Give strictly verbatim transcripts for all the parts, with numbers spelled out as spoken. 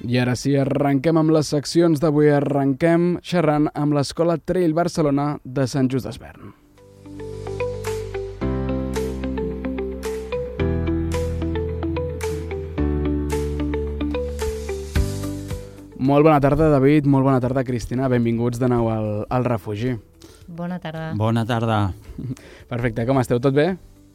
I ara sí, arrenquem amb les seccions d'avui. Arrenquem xerrant amb l'Escola Trail Barcelona de Sant Just Desvern. Molt bona tarda, David. Molt bona tarda, Cristina. Benvinguts de nou al, al refugi. Bona tarda. Bona tarda. Perfecte. Com esteu? Tot bé?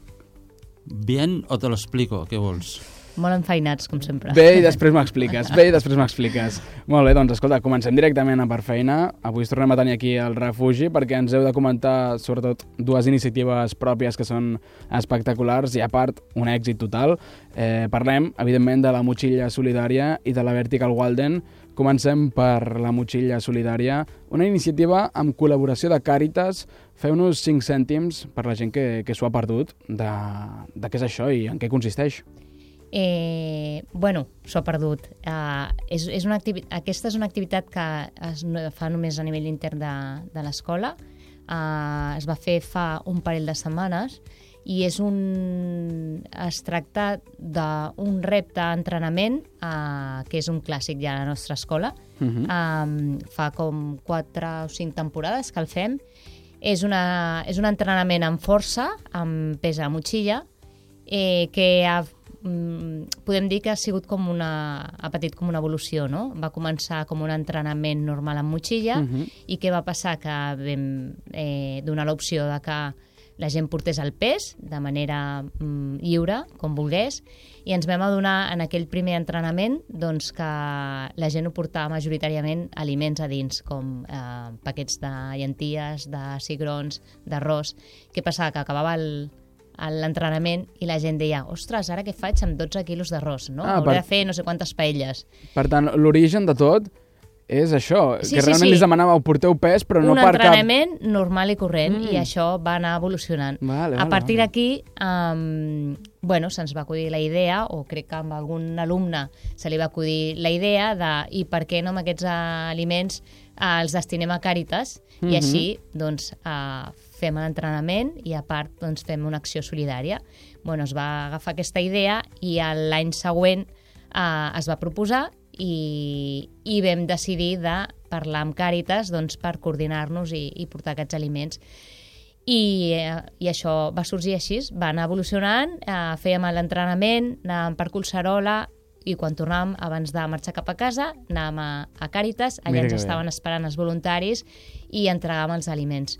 Bien o te lo explico? Què vols? Molt enfeinats, com sempre. Bé, i després m'expliques. Bé, i després m'expliques. Molt bé, doncs, escolta, comencem directament a per feina. Avui us tornem a tenir aquí al refugi perquè ens heu de comentar, sobretot, dues iniciatives pròpies que són espectaculars i, a part, un èxit total. Eh, parlem, evidentment, de la motxilla solidària i de la Vertical Walden. Comencem per la motxilla solidària, una iniciativa amb col·laboració de Càritas. Feu-nos cinc cèntims per la gent que, que s'ho ha perdut de, de què és això i en què consisteix. Eh, bueno, s'ho ha perdut. Uh, és, és una Aquesta és una activitat que es fa només a nivell intern de, de l'escola. Uh, es va fer fa un parell de setmanes i és un... es tracta d'un repte d'entrenament uh, que és un clàssic ja a la nostra escola. Uh-huh. um, fa com quatre o cinc temporades que el fem. És, una, és un entrenament amb força, amb pes a motxilla, eh, que ha, mm, podem dir que ha sigut com una... ha patit com una evolució, no? Va començar com un entrenament normal amb motxilla. Uh-huh. I què va passar? Que vam eh, donar l'opció de que la gent portés el pes de manera mm, lliure, com volgués, i ens vam adonar en aquell primer entrenament doncs, que la gent ho portava majoritàriament aliments a dins, com eh, paquets de llenties, de cigrons, d'arròs. Què passava? Que acabava el, l'entrenament i la gent deia, ostres, ara què faig amb dotze quilos d'arròs? No? Ah, Hauré per... de fer no sé quantes paelles. Per tant, l'origen de tot és això, sí, que sí, realment sí. els demanàveu porteu pes, però no un per cap... Un entrenament normal i corrent, mm. i això va anar evolucionant. Vale, a vale, partir vale. d'aquí, um, bueno, se'ns va acudir la idea, o crec que amb algun alumne se li va acudir la idea de i per què no amb aquests aliments uh, els destinem a Càritas, mm-hmm. i així doncs, uh, fem l'entrenament i a part doncs, fem una acció solidària. Bueno, es va agafar aquesta idea i l'any següent uh, es va proposar I, i vam decidir de parlar amb Càritas doncs, per coordinar-nos i, i portar aquests aliments. I, eh, I això va sorgir així, va anar evolucionant, eh, fèiem l'entrenament, anàvem per Collserola i quan tornàvem, abans de marxar cap a casa, anàvem a, a Càritas, allà Mira ens estaven bé. esperant els voluntaris i entregàvem els aliments.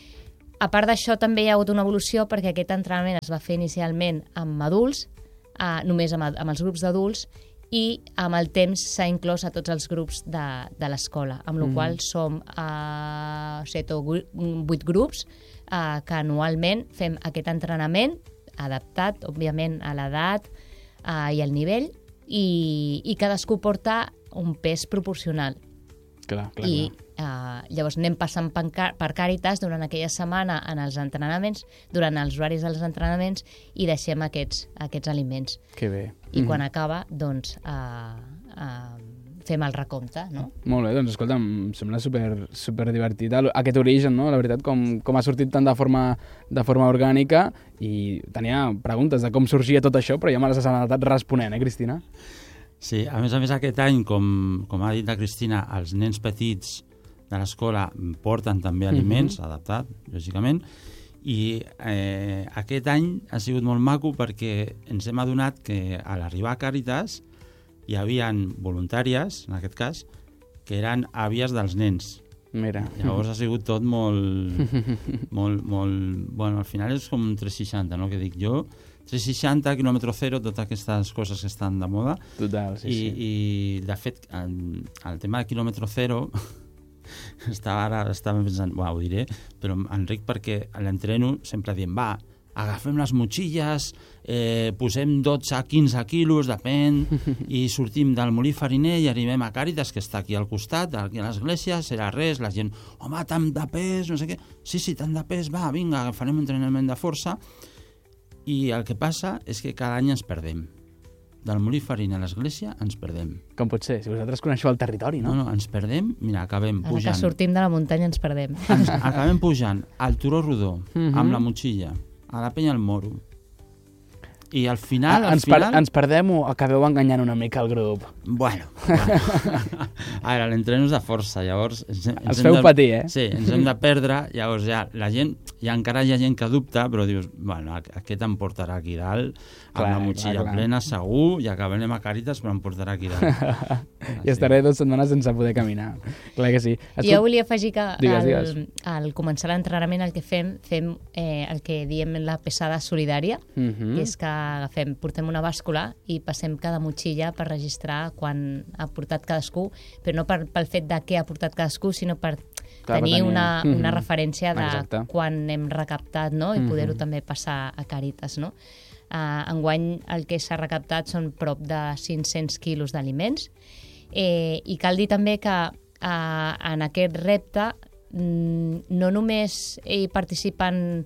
A part d'això també hi ha hagut una evolució perquè aquest entrenament es va fer inicialment amb adults, eh, només amb, amb els grups d'adults, i amb el temps s'ha inclòs a tots els grups de, de l'escola, amb la mm. qual som uh, set o vuit grups uh, que anualment fem aquest entrenament adaptat, òbviament, a l'edat uh, i al nivell, i, i cadascú porta un pes proporcional. Clar, clar, I clar. Uh, llavors anem passant per, per Càritas durant aquella setmana en els entrenaments, durant els horaris dels entrenaments, i deixem aquests, aquests aliments. Que bé. I mm-hmm. quan acaba, doncs, uh, uh, fem el recompte, no? Molt bé, doncs escolta, em sembla super, super divertit aquest origen, no? La veritat, com, com ha sortit tant de forma, de forma orgànica, i tenia preguntes de com sorgia tot això, però ja me les has anat responent, eh, Cristina? Sí, a més a més aquest any, com, com ha dit la Cristina, els nens petits de l'escola porten també aliments, mm-hmm. adaptat, lògicament, i eh, aquest any ha sigut molt maco perquè ens hem adonat que a l'arribar a Càritas hi havia voluntàries, en aquest cas, que eren àvies dels nens. Mira. Llavors ha sigut tot molt... molt, molt bueno, al final és com un tres seixanta, no?, que dic jo. tres seixanta, quilòmetre zero, totes aquestes coses que estan de moda. Total, sí, I, sí. I, de fet, el, el tema de quilòmetre zero... estava ara estava pensant, uau, ho diré, però Enric, perquè a l'entreno sempre diem, va, agafem les motxilles, eh, posem dotze a quinze quilos, depèn, i sortim del molí fariner i arribem a Càritas, que està aquí al costat, aquí a l'església, serà res, la gent, home, tant de pes, no sé què, sí, sí, tant de pes, va, vinga, farem un entrenament de força, i el que passa és que cada any ens perdem. Del molí fariner a l'església ens perdem. Com pot ser? Si vosaltres coneixeu el territori, no? No, no, ens perdem, mira, acabem Ara pujant. que sortim de la muntanya ens perdem. Ens, acabem pujant al turó rodó, uh-huh. amb la motxilla, a la penya al Moro. I al final... Ah, al ens, per, final... ens perdem o acabeu enganyant una mica el grup? Bueno, bueno. A veure, l'entreno és de força, llavors... Ens, ens Els feu de, patir, eh? Sí, ens hem de perdre, llavors ja la gent... Ja encara hi ha gent que dubta, però dius, bueno, aquest em portarà aquí dalt, amb Clar, la motxilla clar, clar. plena, segur, i acabarem a Càritas, però em portarà aquí dalt. I estaré dues setmanes sense poder caminar. Clar que sí. Jo volia afegir que Digues, al, digues. al començar l'entrenament el que fem, fem eh, el que diem la pesada solidària, Uh -huh. que és que agafem, portem una bàscula i passem cada motxilla per registrar quan ha portat cadascú, però no per, pel fet de què ha portat cadascú, sinó per Clar, tenir per tenir- una, Mhm. una referència de Exacte. quan hem recaptat, no? I poder-ho Mhm. també passar a Càritas, no? Uh, enguany el que s'ha recaptat són prop de cinc-cents quilos d'aliments, eh, i cal dir també que uh, en aquest repte mm, no només hi participen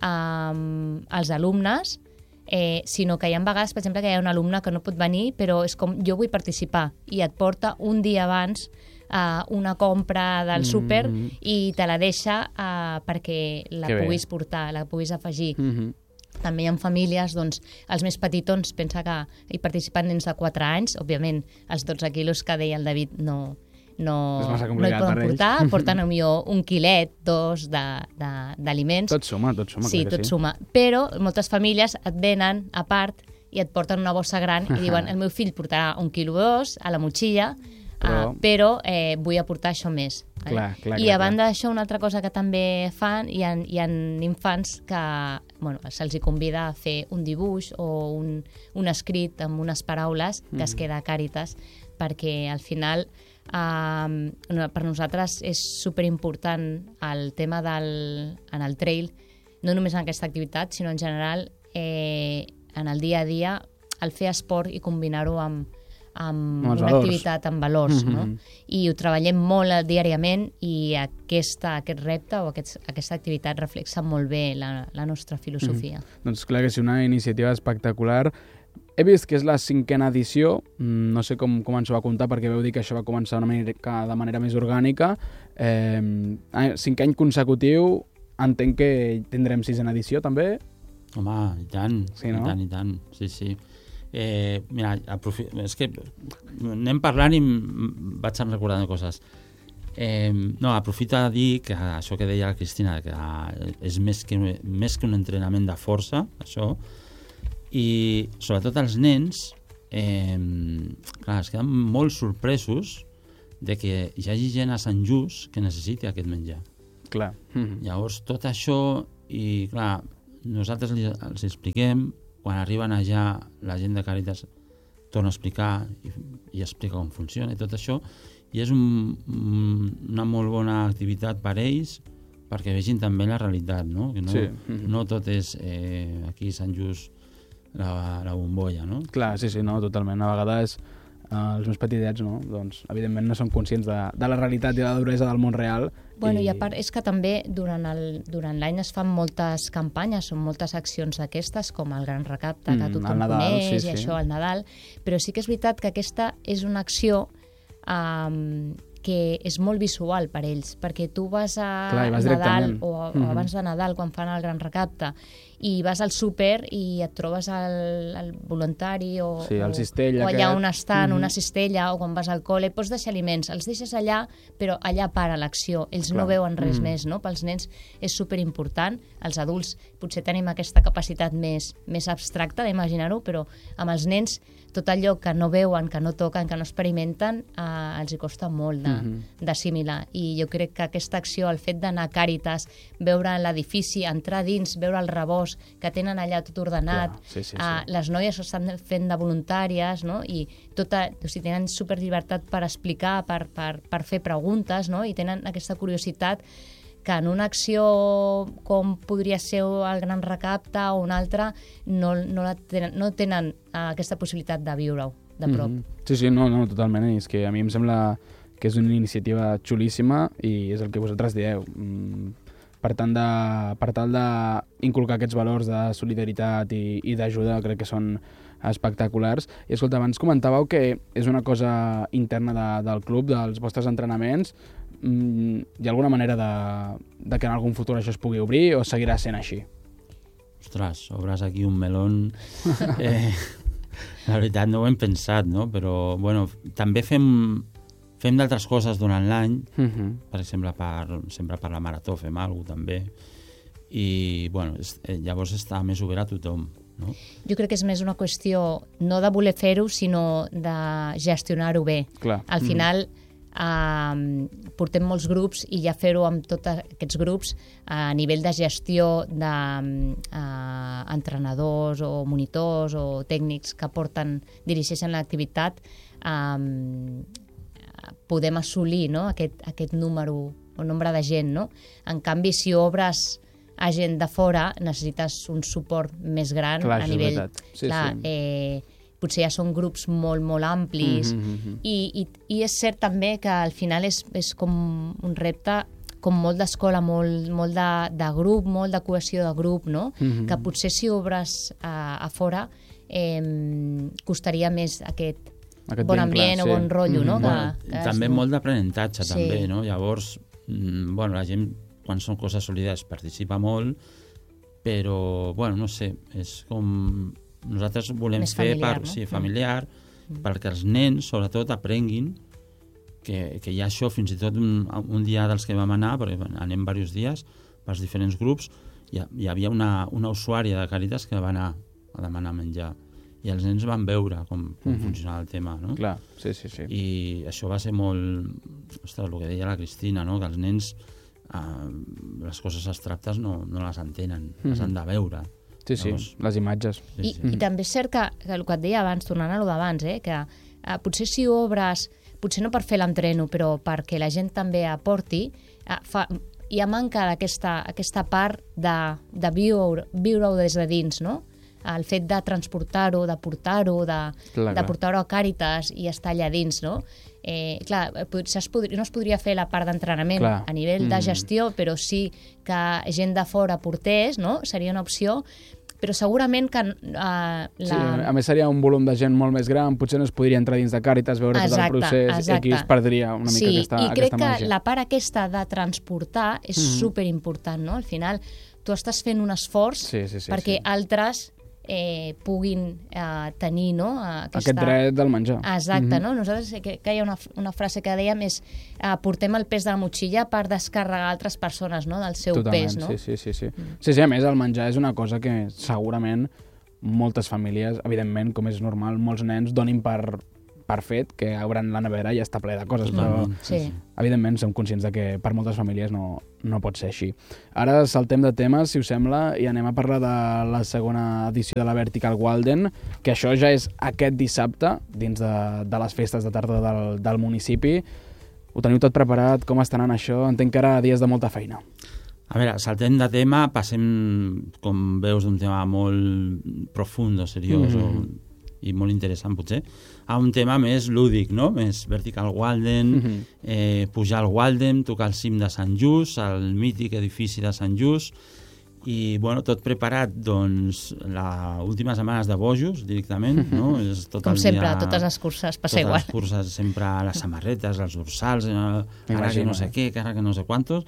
um, els alumnes, eh, sinó que hi ha vegades, per exemple, que hi ha un alumne que no pot venir, però és com, jo vull participar, i et porta un dia abans uh, una compra del súper Mm. i te la deixa uh, perquè la Que bé. puguis portar, la puguis afegir. Uh -huh. També hi ha famílies, doncs, els més petitons, pensa que hi participen nens de quatre anys, òbviament els dotze quilos que deia el David no, no, És massa no hi complicat poden per ells. portar, porten a millor un quilet, dos d'aliments. Tot suma, tot suma. Sí, clar que tot sí. suma. Però moltes famílies et venen a part i et porten una bossa gran i diuen el meu fill portarà un quilo o dos a la motxilla, Però- uh, però eh, vull aportar això més. Clar, clar, I clar, a banda d'això, una altra cosa que també fan, hi ha, hi ha infants que bueno, se'ls hi convida a fer un dibuix o un, un escrit amb unes paraules que es queda a Càritas, perquè al final eh, per nosaltres és superimportant el tema del, en el trail, no només en aquesta activitat, sinó en general eh, en el dia a dia, el fer esport i combinar-ho amb, amb Amb els una valors. activitat amb valors, no? Mhm. I ho treballem molt eh, diàriament i aquesta, aquest repte o aquest, aquesta activitat reflexa molt bé la, la nostra filosofia. Doncs clar que sí, una iniciativa espectacular. He vist que és la cinquena edició, mm, no sé com, com ens ho va comptar, perquè veu dir que això va començar una mica de manera més orgànica. Eh, cinc any consecutiu, entenc que tindrem sisena edició, també? Home, i tant, Sí, i no? tant, i tant, sí, sí. Eh, mira, aprofi... és que anem parlant i em vaig recordant coses. Eh, no, aprofito a dir que això que deia la Cristina, que és més que, més que un entrenament de força, això, i sobretot els nens, eh, clar, es queden molt sorpresos de que hi hagi gent a Sant Just que necessiti aquest menjar. Clar. Mm. Llavors, tot això, i clar, nosaltres li, els expliquem, quan arriben allà la gent de Càritas torna a explicar i, i explica com funciona i tot això, i és un, una molt bona activitat per ells perquè vegin també la realitat, no? Que no, Sí. no tot és eh, aquí a Sant Just la, la bombolla, no? Clar, sí, sí, no, totalment. A vegades eh, els més petitets, no? Doncs, evidentment, no són conscients de, de la realitat i de la duresa del món real. Bueno, i a part és que també durant el- durant l'any es fan moltes campanyes, són moltes accions d'aquestes, com el Gran Recapte, que Mm, tothom el Nadal, coneix, sí, i sí. això, el Nadal, però sí que és veritat que aquesta és una acció um, que és molt visual per ells, perquè tu vas a Clar, hi vas Nadal directament. o, o Mhm. abans de Nadal, quan fan el Gran Recapte, i vas al súper i et trobes el, el voluntari o, Sí, el o, cistell o allà aquest. on estan, Mhm. una cistella, o quan vas al col·le, pots deixar aliments, els deixes allà, però allà para l'acció, ells Clar. no veuen res Mhm. més, no? Pels nens és superimportant, els adults potser tenim aquesta capacitat més, més abstracta d'imaginar-ho, però amb els nens tot allò que no veuen, que no toquen, que no experimenten, eh, els hi costa molt de, Mhm. d'assimilar. I jo crec que aquesta acció, el fet d'anar a Càritas, veure l'edifici, entrar dins, veure el rebost, que tenen allà tot ordenat, Clar, sí, sí, sí. eh, les noies ho estan fent de voluntàries, no? I tota, o sigui, tenen superllibertat per explicar, per, per, per fer preguntes, no? I tenen aquesta curiositat que en una acció com podria ser el Gran Recapte o una altra no, no, la tenen, no tenen eh, aquesta possibilitat de viure-ho de prop. Mhm. Sí, sí, no, no, totalment. I és que a mi em sembla que és una iniciativa xulíssima i és el que vosaltres dieu. Mm, Per tant, de, per tal d'inculcar aquests valors de solidaritat i, i d'ajuda, crec que són espectaculars. I escolta, abans comentàveu que és una cosa interna de, del club, dels vostres entrenaments. Mm, hi ha alguna manera de, de que en algun futur això es pugui obrir o seguirà sent així? Ostres, obres aquí un melón... Eh, la veritat no ho hem pensat, no? Però, bueno, també fem, fem d'altres coses durant l'any. Uh-huh. Per exemple, per, sempre per la marató fem alguna cosa, també. I, bueno, és, llavors està més obert a tothom, no? Jo crec que és més una qüestió no de voler fer-ho, sinó de gestionar-ho bé. Clar. Al final... Mm. Uh, portem molts grups i ja fer-ho amb tots aquests grups a nivell de gestió d'entrenadors uh, o monitors o tècnics que porten, dirigeixen l'activitat, um, podem assolir, no?, aquest, aquest número o nombre de gent, no? En canvi, si obres a gent de fora, necessites un suport més gran. Clar, a nivell... Sí, clar, sí. Eh, potser ja són grups molt, molt amplis, mm-hmm. I, i, i és cert també que al final és, és com un repte, com molt d'escola, molt, molt de, de grup, molt de cohesió de grup, no? Mm-hmm. Que potser si obres a, a fora eh, costaria més aquest, aquest bon ambient clar, sí. o bon rotllo, mm-hmm. no? Que, bueno, que també és... molt d'aprenentatge, sí. també, no? Llavors, mm, bueno, la gent, quan són coses solidàries, participa molt, però, bueno, no sé, és com... Nosaltres volem més fer familiar, per, no? sí, familiar, mm. perquè els nens, sobretot, aprenguin que, que hi ha això, fins i tot un, un dia dels que vam anar, perquè anem diversos dies, pels diferents grups, hi, ha, hi havia una, una usuària de Càritas que va anar a demanar menjar, i els nens van veure com, com mm-hmm. funcionava el tema, no? Clar, sí, sí, sí. I això va ser molt... Ostres, el que deia la Cristina, no?, que els nens eh, les coses abstractes no, no les entenen, mm-hmm. les han de veure. Sí, sí, Llavors, les imatges. I, sí. I també és cert que, que el que et deia abans, tornant a lo d'abans, eh, que eh, potser si obres, potser no per fer l'entreno, però perquè la gent també aporti, eh, fa, hi ha manca d'aquesta aquesta part de, de viure, viure-ho des de dins, no? El fet de transportar-ho, de portar-ho, de, de portar-ho a Càritas i estar allà dins, no? Eh, clar, es podria, no es podria fer la part d'entrenament a nivell mm. de gestió, però sí que gent de fora portés, no? Seria una opció, però segurament que... Uh, la... sí, a més seria un volum de gent molt més gran, potser no es podria entrar dins de Càritas, veure exacte, tot el procés, exacte. I aquí es perdria una mica sí, aquesta, i crec aquesta que màgia. La part aquesta de transportar és mm. superimportant, no? Al final, tu estàs fent un esforç sí, sí, sí, perquè sí. altres... Eh, puguin eh, tenir, no? Aquesta... aquest dret del menjar. Exacte, mm-hmm. no? Nosaltres, que, que hi ha una, una frase que dèiem és eh, portem el pes de la motxilla per descarregar altres persones, no?, del seu Totalment, pes, no? Sí, sí, sí, sí. Mm. sí, sí, a més el menjar és una cosa que segurament moltes famílies, evidentment, com és normal, molts nens donin per, per fet que obren la nevera i ja està ple de coses, però sí. evidentment som conscients de que per moltes famílies no, no pot ser així. Ara saltem de temes, si us sembla, i anem a parlar de la segona edició de la Vertical Walden, que això ja és aquest dissabte, dins de, de les festes de tarda del, del municipi. Ho teniu tot preparat? Com està anant això? Entenc que ara dies de molta feina. A veure, saltem de tema, passem, com veus, d'un tema molt profund, seriós, mm-hmm. o i molt interessant potser, a un tema més lúdic, no? Més Vertical Walden, mm-hmm. eh, pujar al Walden, tocar el cim de Sant Just, el mític edifici de Sant Just, i bueno, tot preparat, doncs, les últimes setmanes de bojos, directament, mm-hmm. no? És tot com el sempre, dia, totes les curses passa igual. Totes les curses, sempre les samarretes, els dorsals, eh, ara que no sé què, ara que no sé quantos,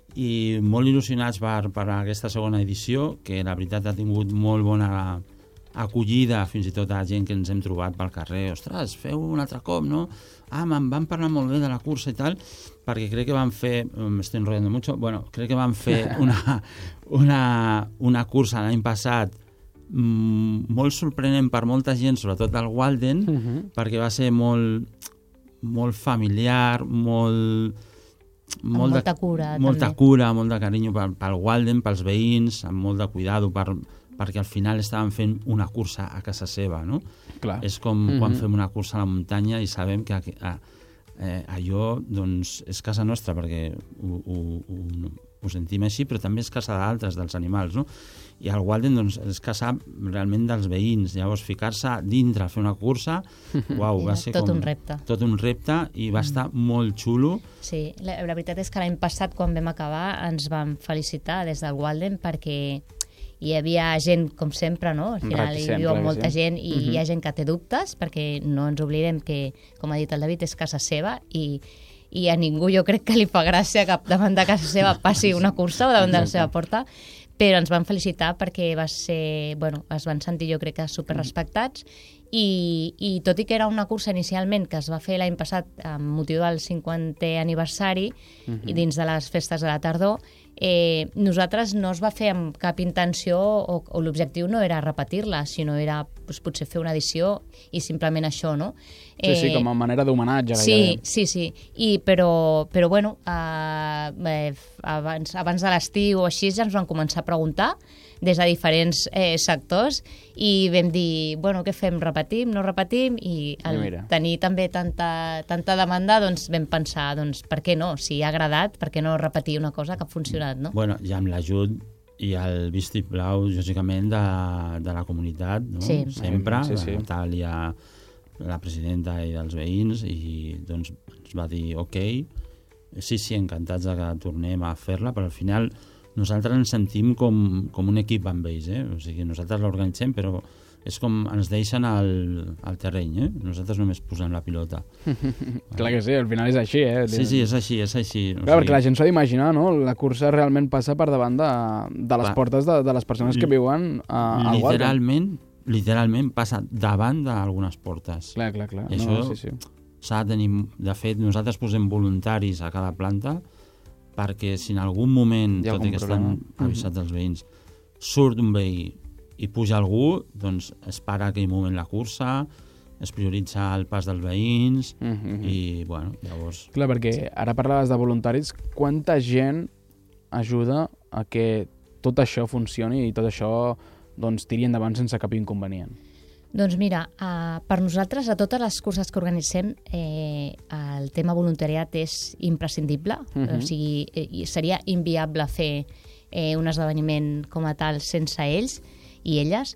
i molt il·lusionats per, per aquesta segona edició, que la veritat ha tingut molt bona acollida, fins i tot a gent que ens hem trobat pel carrer. Ostres, feu un altre cop, no? Ah, me'n van parlar molt bé de la cursa i tal, perquè crec que van fer, m'estic enrotllant mucho, bueno, crec que van fer una, una, una cursa l'any passat mmm, molt sorprenent per molta gent, sobretot al Walden, uh-huh. perquè va ser molt, molt familiar, molt... Molt molta de, cura, molta també. cura, molt de carinyo pel, pel Walden, pels veïns, amb molt de cuidado per, perquè al final estaven fent una cursa a casa seva, no? Clar. És com mm-hmm. quan fem una cursa a la muntanya i sabem que a, eh, allò doncs, és casa nostra, perquè ho, ho, ho, ho sentim així, però també és casa d'altres, dels animals, no? I al Walden doncs, és casa realment dels veïns. Llavors, ficar-se dintre a fer una cursa, uau, va ser tot com... un repte. Tot un repte, i va estar mm. molt xulo. Sí, la, la veritat és que l'any passat, quan vam acabar, ens vam felicitar des del Walden perquè hi havia gent, com sempre, no? Al final hi viu molta sí. gent i uh-huh. hi ha gent que té dubtes, perquè no ens oblidem que, com ha dit el David, és casa seva i, i a ningú jo crec que li fa gràcia que davant de casa seva passi una cursa o davant de la seva porta, però ens van felicitar perquè va ser, bueno, es van sentir jo crec que superrespectats i, i tot i que era una cursa inicialment que es va fer l'any passat amb motiu del cinquantè aniversari uh-huh. i dins de les festes de la tardor, eh, nosaltres no es va fer amb cap intenció o, o l'objectiu no era repetir-la, sinó era doncs, potser fer una edició i simplement això, no? Sí, sí, com a manera d'homenatge. Sí, sí, sí. I, però, però bueno, eh, abans, abans de l'estiu o així ja ens van començar a preguntar des de diferents eh, sectors i vam dir, bueno, què fem? Repetim, no repetim? I al I tenir també tanta, tanta demanda, doncs vam pensar, doncs, per què no? Si ha agradat, per què no repetir una cosa que ha funcionat, no? Bueno, i amb l'ajut i el vistiplau, lògicament, de, de la comunitat, no? Sí. Sempre, sí, sí. la Natàlia, la presidenta i dels veïns, i doncs ens va dir, ok, sí, sí, encantats de que tornem a fer-la, però al final nosaltres ens sentim com, com un equip amb ells, eh? O sigui, nosaltres l'organitzem, però és com ens deixen al, al terreny, eh? Nosaltres només posem la pilota. Clar que sí, al final és així, eh? Sí, sí, és així, és així. O Clar, perquè la gent s'ha d'imaginar, no? La cursa realment passa per davant de, de les Va. portes de, de les persones que viuen a, al Walden. Literalment, literalment passa davant d'algunes portes. Clar, clar, clar. I No, això sí, sí. s'ha de tenir... De fet, nosaltres posem voluntaris a cada planta perquè si en algun moment, Hi ha tot i algun que estan problema. avisats els veïns, surt un veí i puja algú, doncs es para aquell moment la cursa, es prioritza el pas dels veïns Mm -hmm. i, bueno, llavors... Clar, perquè ara parlaves de voluntaris. Quanta gent ajuda a que tot això funcioni i tot això doncs, tiri endavant sense cap inconvenient? Doncs mira, uh, per nosaltres, a totes les curses que organitzem, eh, el tema voluntariat és imprescindible. Mhm. O sigui, eh, seria inviable fer eh, un esdeveniment com a tal sense ells i elles.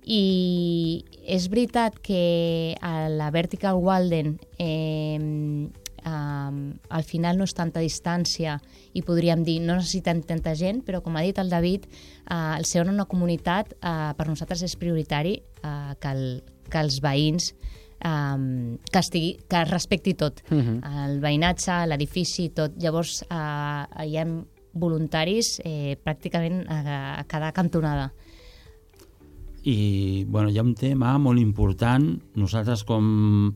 I és veritat que a la Vertical Walden eh, um, al final no és tanta distància i podríem dir no necessiten tanta gent, però com ha dit el David, uh, el ser en una comunitat uh, per nosaltres és prioritari uh, que, el, que els veïns um, que, estigui, que es respecti tot, Mhm. el veïnatge, l'edifici, tot. Llavors uh, hi ha voluntaris eh, pràcticament a, a cada cantonada. I, bueno, hi ha un tema molt important. Nosaltres, com,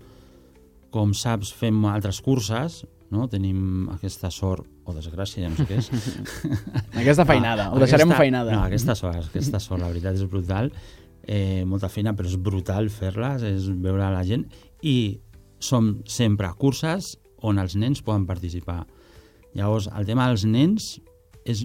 com saps, fem altres curses, no? Tenim aquesta sort, o desgràcia, ja no sé què és. Aquesta feinada, No, ho deixarem aquesta- feinada. No, aquesta sort, aquesta sort, la veritat és brutal. Eh, molta feina, però és brutal fer-les, és veure la gent. I som sempre curses on els nens poden participar. Llavors, el tema dels nens és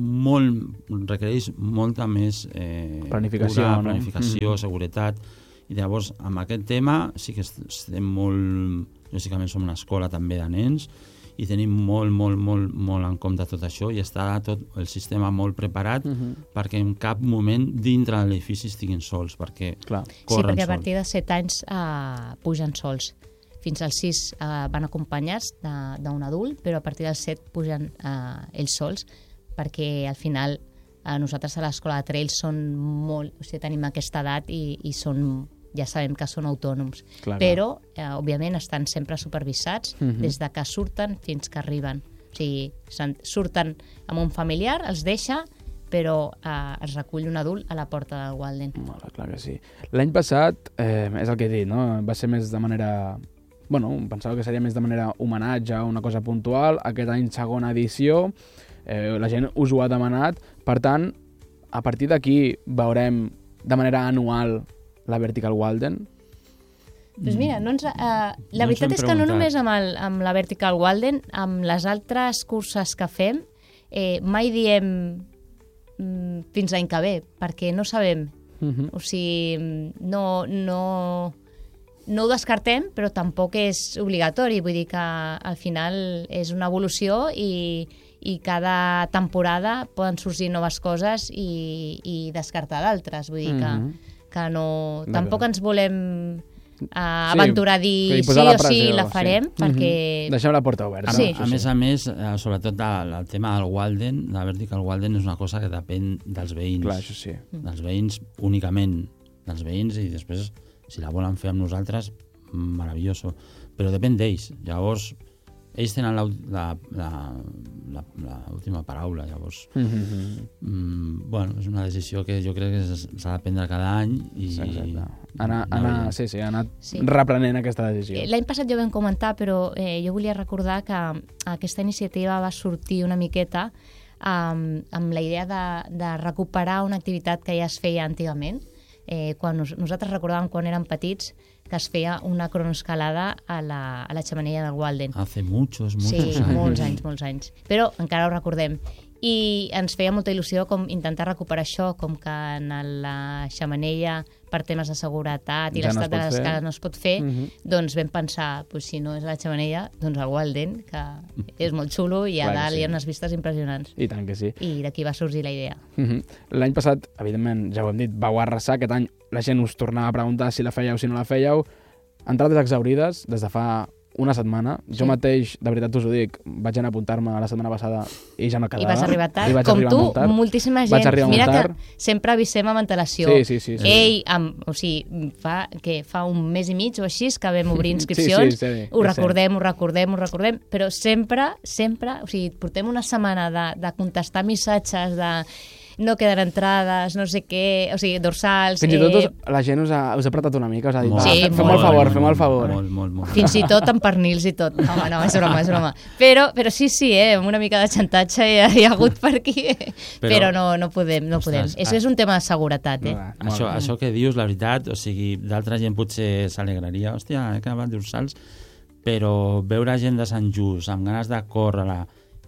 molt, requereix molta més eh, Planificació, cura, no? planificació, Mm. seguretat. I llavors, amb aquest tema sí que estem molt... Lògicament som una escola també de nens i tenim molt, molt, molt, molt en compte tot això i està tot el sistema molt preparat Mhm. perquè en cap moment dintre de l'edifici estiguin sols, perquè Clar. Sí, corren perquè a sols. partir de set anys eh, pugen sols. Fins als sis eh, van acompanyats de- d'un adult, però a partir dels set pugen eh, ells sols, perquè al final eh, nosaltres a l'escola de trails són molt, o sigui, tenim aquesta edat i, i són, ja sabem que són autònoms. Clar, clar. Però, eh, òbviament, estan sempre supervisats Mhm. des de que surten fins que arriben. O sigui, se'n- surten amb un familiar, els deixa, però eh, es recull un adult a la porta del Walden. Molt bé, clar que sí. L'any passat, eh, és el que he dit, no? Va ser més de manera... Bueno, pensava que seria més de manera homenatge, una cosa puntual. Aquest any, segona edició, eh, la gent us ho ha demanat. Per tant, a partir d'aquí veurem de manera anual la Vertical Walden. Doncs mira, no ens, uh, la No ens veritat hem és que no preguntat. només amb, el, amb la Vertical Walden, amb les altres curses que fem, eh, mai diem mm, fins l'any que ve, perquè no sabem. Mhm. O sigui, no, no, no ho descartem, però tampoc és obligatori. Vull dir que al final és una evolució i, i cada temporada poden sorgir noves coses i, i descartar d'altres. Vull dir que, Mhm. que no... D'acord. Tampoc ens volem uh, Sí, aventurar a dir vull dir, sí posar la o sí pressió, la farem, sí. perquè... Mhm. Deixem la porta oberta. A, Sí. a més a més, eh, sobretot el, el tema del Walden, la Vertical Walden és una cosa que depèn dels veïns. Clar, això sí. Dels veïns únicament, dels veïns, i després, si la volen fer amb nosaltres, maravilloso. Però depèn d'ells. Llavors, ells tenen l'última paraula, llavors Mm-hmm. mm, bueno, és una decisió que jo crec que s'ha de prendre cada any i Exacte. Anar, anar, sí, sí, anar Sí. reprenent aquesta decisió. Eh, L'any passat ja ho vam comentar, però eh, jo volia recordar que aquesta iniciativa va sortir una miqueta um, amb la idea de, de recuperar una activitat que ja es feia antigament. Eh, quan nos, nosaltres recordàvem quan érem petits que es feia una cronoescalada a la, a la xemeneia del Walden. hace muchos, muchos Sí, anys. molts anys, molts anys. Però encara ho recordem. I ens feia molta il·lusió com intentar recuperar això, com que en la xemeneia per temes de seguretat i Ja no es l'estat de pot les fer. escales no es pot fer, Mhm. doncs vam pensar, pues, si no és a la xemeneia, doncs al Walden, que és molt xulo i a Clar que dalt sí. hi ha unes vistes impressionants. I tant que sí. I d'aquí va sorgir la idea. Mhm. L'any passat, evidentment, ja ho hem dit, vau arrasar. Aquest any la gent us tornava a preguntar si la fèieu o si no la fèieu. Entrades exaurides des de fa una setmana. Jo Sí. mateix, de veritat us ho dic, vaig anar a apuntar-me la setmana passada i ja no I quedava. vas arribar tard, I vaig com arribar tu, molt tard. moltíssima gent. Vaig arribar Mira molt que tard. sempre avisem amb antelació. Sí, sí, sí, sí. Ei, amb, o sigui, fa, que fa un mes i mig o així que vam obrir inscripcions, Sí, sí, sí, ho és recordem, ho recordem, ho recordem, però sempre, sempre, o sigui, portem una setmana de, de contestar missatges, de no queden entrades, no sé què, o sigui, dorsals... Fins i tot eh, us, la gent us ha, us ha apretat una mica, us ha dit, Molt. va, Sí, fem molt, el favor, molt, fem el favor. Molt, molt, molt. Fins i tot amb pernils i tot. Home, no, és broma, és broma. Però, però sí, sí, eh, amb una mica de xantatge hi ha, hi ha hagut per aquí, però, però no, no podem, no podem. Ostres, Això és un tema de seguretat, eh? Va, molt Això, bé. això que dius, la veritat, o sigui, d'altra gent potser s'alegraria, hòstia, he acabat d'ursals, però veure gent de Sant Just amb ganes de córrer-la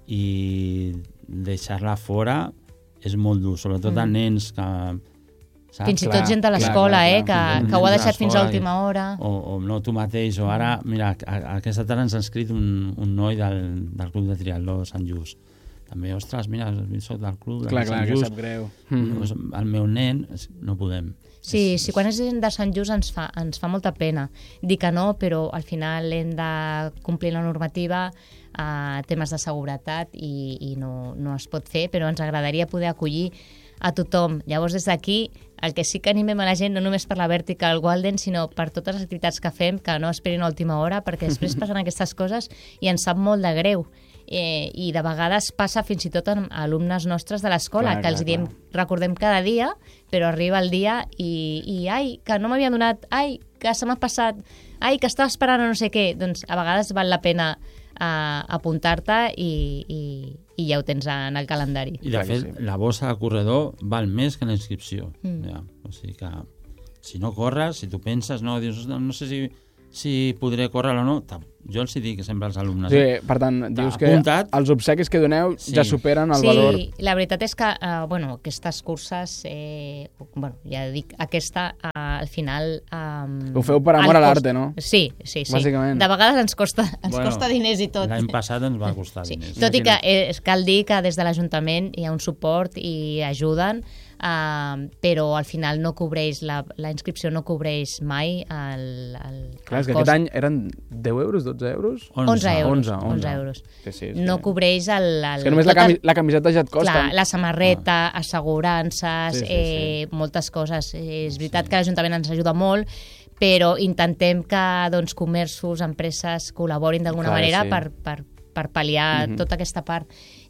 i deixar-la fora és molt dur, sobretot a nens que... Saps? Fins i Clar, tot gent de clar, l'escola, clar, eh, clar. que, Gent que ho ha de deixat fins a l'escola última hora. O, o no tu mateix, o ara, mira, a, a aquesta tarda ens ha escrit un, un noi del, del Club de Triatló de Sant Just. També, ostres, mira, soc del club de Clar, Sant clar, que Just. sap greu. Doncs el meu nen, no podem. Sí, sí, quan és gent de Sant Just ens fa, ens fa molta pena. Dir que no, però al final hem de complir la normativa, eh, temes de seguretat i, i no, no es pot fer, però ens agradaria poder acollir a tothom. Llavors, des d'aquí, el que sí que animem a la gent, no només per la Vertical Walden, sinó per totes les activitats que fem, que no esperin a última hora, perquè després passen aquestes coses i ens sap molt de greu. Eh, I de vegades passa fins i tot amb alumnes nostres de l'escola, Clar, que els clar, diem, clar. recordem cada dia, però arriba el dia i, i ai, que no m'havia donat, ai, que se m'ha passat, ai, que estava esperant o no sé què. Doncs a vegades val la pena uh, apuntar-te i, i, i ja ho tens en el calendari. I de Clar que fet, sí. la bossa de corredor val més que la inscripció. Mm. Ja, o sigui que si no corres, si tu penses, no, dius, no, no sé si, si podré córrer o no, ta- jo els hi dic sempre als alumnes. Sí, eh? per tant, dius que apuntat. els obsequis que doneu Sí. ja superen el sí, valor. la veritat és que uh, bueno, aquestes curses, eh, bueno, ja dic, aquesta uh, al final... Um, Ho feu per amor el a cost- l'arte, no? Sí, sí, sí. Bàsicament. De vegades ens costa, ens Bueno, costa diners i tot. L'any passat ens va costar Sí. diners. Tot i que eh, cal dir que des de l'Ajuntament hi ha un suport i ajuden, uh, però al final no cobreix, la, la inscripció no cobreix mai el, el, Clar, és el que aquest any eren deu euros, dotze euros? onze euros. onze, onze. onze euros. Sí, sí, sí. No cobreix el... el És que només la, tot el- cami la camiseta ja et costa. Clar, la samarreta, assegurances, Sí, sí, eh, moltes coses. Eh, És veritat que l'Ajuntament ens ajuda molt, però intentem que doncs, comerços, empreses col·laborin d'alguna Clar, manera sí. per, per, per pal·liar Mhm. tota aquesta part.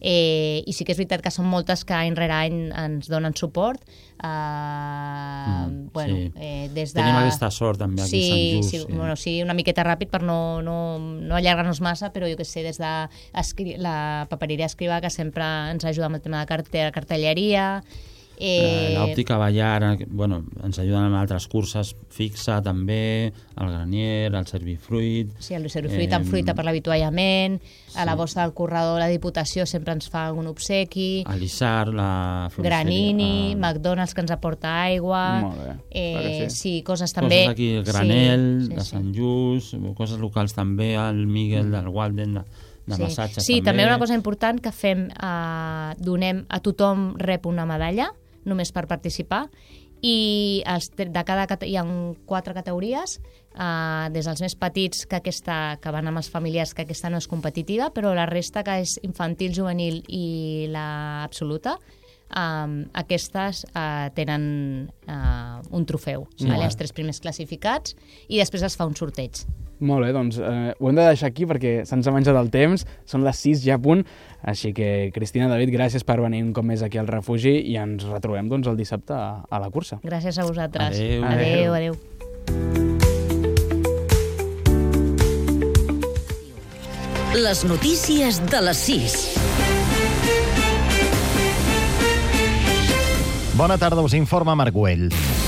Eh, I sí que és veritat que són moltes que any rere any ens donen suport. Eh, Mm, bueno, sí. eh, des de... Tenim aquesta sort també aquí sí, a Sant Just. sí, sí. Bueno, sí, una miqueta ràpid per no, no, no allargar-nos massa, però jo que sé, des de escri la papereria Escrivà, que sempre ens ajuda amb el tema de carte cartelleria. Eh, L'òptica Ballar, eh, bueno, ens ajuden amb altres curses, Fixa també, el Granier, el Servifruit... Sí, el Fruit Eh, amb fruita per l'avituallament, a sí. la bossa del corredor la Diputació sempre ens fa algun obsequi, A l'Issar, la... Granini, a- McDonald's que ens aporta aigua, Molt bé, eh, clar que sí. sí, coses també... Coses aquí, el Granel, sí, sí, de sí. Sant Just, coses locals també, el Miguel del Walden, de, de Sí. massatges Sí, també també. una cosa important que fem, eh, donem a tothom rep una medalla, només per participar, i els, de cada, cate- hi ha quatre categories, eh, des dels més petits que, aquesta, que van amb els familiars, que aquesta no és competitiva, però la resta, que és infantil, juvenil i la absoluta, um, aquestes uh, tenen uh, un trofeu, Sí. vale? Els tres primers classificats, i després es fa un sorteig. Molt bé, doncs eh, ho hem de deixar aquí perquè se'ns ha menjat el temps, són les sis ja a punt, així que Cristina, David, gràcies per venir un cop més aquí al refugi i ens retrobem doncs, el dissabte a, a la cursa. Gràcies a vosaltres. Adéu. Adéu, adéu. Les notícies de les sis. Bona tarda, us informa Marc Güell.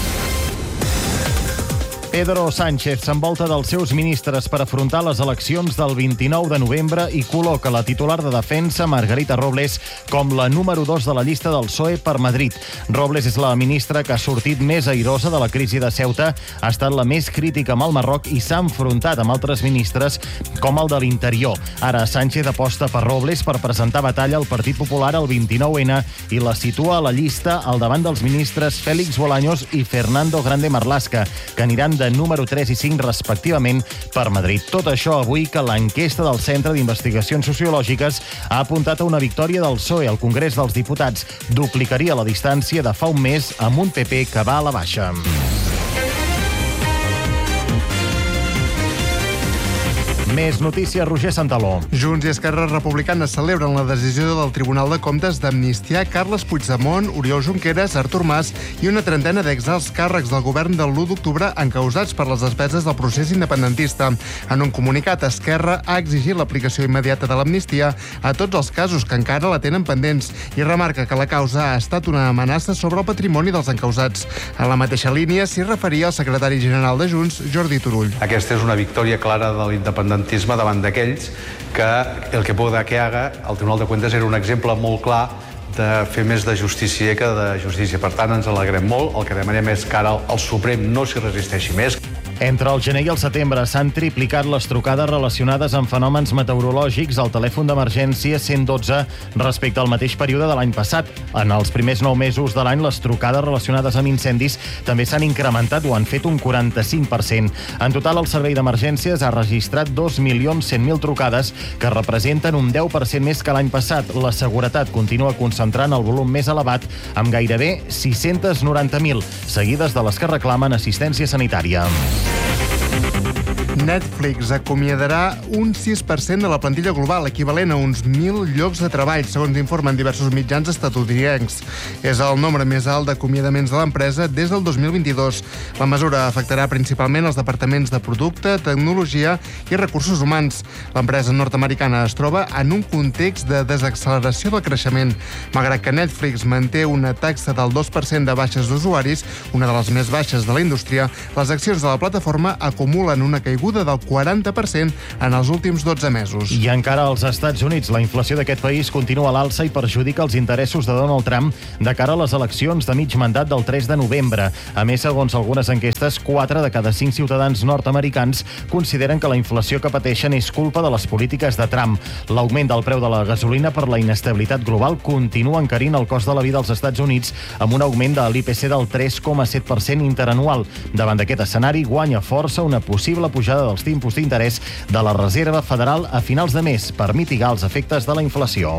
Pedro Sánchez s'envolta dels seus ministres per afrontar les eleccions del vint-i-nou de novembre i col·loca la titular de Defensa, Margarita Robles, com la número dos de la llista del P S O E per Madrid. Robles és la ministra que ha sortit més airosa de la crisi de Ceuta, ha estat la més crítica amb el Marroc i s'ha enfrontat amb altres ministres com el de l'Interior. Ara Sánchez aposta per Robles per presentar batalla al Partit Popular el vint-i-nou ene i la situa a la llista al davant dels ministres Félix Bolaños i Fernando Grande Marlaska, que aniran de de número tres i cinc respectivament per Madrid. Tot això avui que l'enquesta del Centre d'Investigacions Sociològiques ha apuntat a una victòria del P S O E al Congrés dels Diputats. Duplicaria la distància de fa un mes amb un P P que va a la baixa. Més notícies, Roger Santaló. Junts i Esquerra Republicana celebren la decisió del Tribunal de Comptes d'amnistiar Carles Puigdemont, Oriol Junqueras, Artur Mas i una trentena d'exalts càrrecs del govern del l'u d'octubre encausats per les despeses del procés independentista. En un comunicat, Esquerra ha exigit l'aplicació immediata de l'amnistia a tots els casos que encara la tenen pendents i remarca que la causa ha estat una amenaça sobre el patrimoni dels encausats. A la mateixa línia s'hi referia el secretari general de Junts, Jordi Turull. Aquesta és una victòria clara de l'independentisme davant d'aquells que el que pueda que haga, el Tribunal de Cuentas era un exemple molt clar de fer més de justícia que de justícia. Per tant, ens alegrem molt. El que demanem és que ara el Suprem no s'hi resisteixi més. Entre el gener i el setembre s'han triplicat les trucades relacionades amb fenòmens meteorològics al telèfon d'emergència cent dotze respecte al mateix període de l'any passat. En els primers nou mesos de l'any, les trucades relacionades amb incendis també s'han incrementat o han fet un quaranta-cinc per cent. En total, el Servei d'Emergències ha registrat dos milions cent mil trucades, que representen un deu per cent més que l'any passat. La seguretat continua concentrant el volum més elevat, amb gairebé sis-cents noranta mil, seguides de les que reclamen assistència sanitària. Netflix acomiadarà un sis per cent de la plantilla global, equivalent a uns mil llocs de treball, segons informen diversos mitjans estatunidencs. És el nombre més alt d'acomiadaments de l'empresa des del dos mil vint-i-dos. La mesura afectarà principalment els departaments de producte, tecnologia i recursos humans. L'empresa nord-americana es troba en un context de desacceleració del creixement. Malgrat que Netflix manté una taxa del dos per cent de baixes d'usuaris, una de les més baixes de la indústria, les accions de la plataforma acumulen una caiguda del quaranta per cent en els últims dotze mesos. I encara als Estats Units, la inflació d'aquest país continua a l'alça i perjudica els interessos de Donald Trump de cara a les eleccions de mig mandat del tres de novembre. A més, segons algunes enquestes, quatre de cada cinc ciutadans nord-americans consideren que la inflació que pateixen és culpa de les polítiques de Trump. L'augment del preu de la gasolina per la inestabilitat global continua encarint el cost de la vida als Estats Units amb un augment de l'I P C del tres coma set per cent interanual. Davant d'aquest escenari, guanya força una possible pujada dels tipus d'interès de la Reserva Federal a finals de mes per mitigar els efectes de la inflació.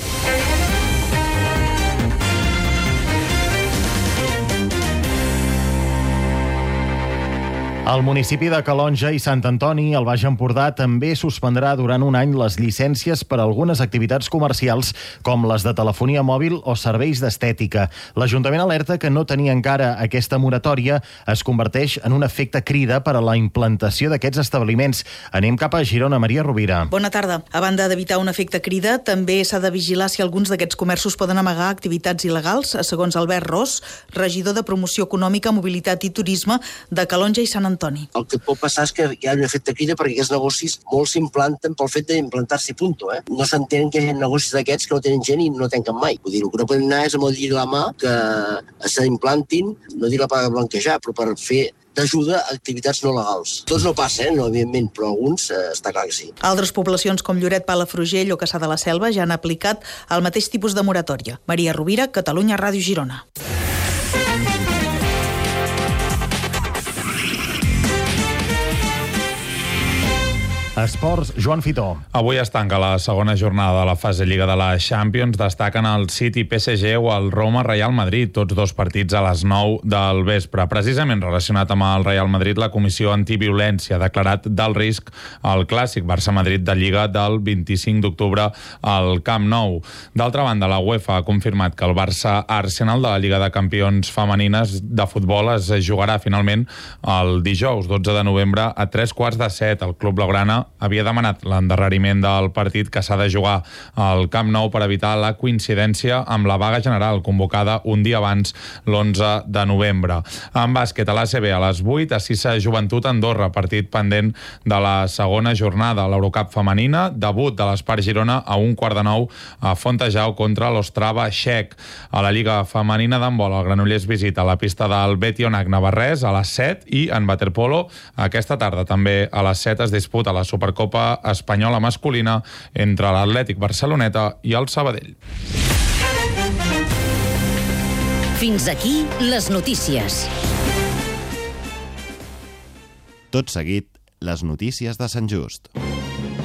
El municipi de Calonge i Sant Antoni, al Baix Empordà, també suspendrà durant un any les llicències per a algunes activitats comercials, com les de telefonia mòbil o serveis d'estètica. L'Ajuntament alerta que no tenir encara aquesta moratòria es converteix en un efecte crida per a la implantació d'aquests establiments. Anem cap a Girona, Maria Rovira. Bona tarda. A banda d'evitar un efecte crida, també s'ha de vigilar si alguns d'aquests comerços poden amagar activitats il·legals, segons Albert Ros, regidor de Promoció Econòmica, Mobilitat i Turisme de Calonge i Sant Antoni. El que pot passar és que hi ha un efecte crida perquè aquests negocis molts s'implanten pel fet d'implantar-s'hi punto. Eh? No s'entenen que hi ha negocis d'aquests que no tenen gent i no tanquen mai. Vull dir, el que no podem anar és amb el lliri a la mà que s'implantin, no dir la paga blanquejar, però per fer d'ajuda a activitats no legals. Tots no passa, eh? No, evidentment, però alguns eh, està clar que sí. Altres poblacions com Lloret, Palafrugell o Cassà de la Selva ja han aplicat el mateix tipus de moratòria. Maria Rovira, Catalunya Ràdio Girona. Esports, Joan Fitó. Avui es tanca la segona jornada de la fase Lliga de la Champions. Destaquen el City P S G o el Roma Real Madrid, tots dos partits a les nou del vespre. Precisament relacionat amb el Real Madrid, la Comissió Antiviolència ha declarat d'alt risc el clàssic Barça-Madrid de Lliga del vint-i-cinc d'octubre al Camp Nou. D'altra banda, la UEFA ha confirmat que el Barça-Arsenal de la Lliga de Campions Femenines de futbol es jugarà finalment el dijous dotze de novembre a tres quarts de set. El club blaugrana havia demanat l'endarreriment del partit, que s'ha de jugar al Camp Nou per evitar la coincidència amb la vaga general convocada un dia abans, l'onze de novembre. En bàsquet, a l'A C B, a les vuit, a Cissa Joventut Andorra, partit pendent de la segona jornada. L'Eurocup femenina, debut de l'Espart Girona a un quart de nou a Fontejau contra l'Ostrava Txec. A la Lliga femenina d'handbol, el Granollers visita la pista del Betionac Navarrès a les set, i en waterpolo aquesta tarda també a les set es disputa la Supercopa Espanyola masculina entre l'Atlètic Barceloneta i el Sabadell. Fins aquí les notícies. Tot seguit, les notícies de Sant Just.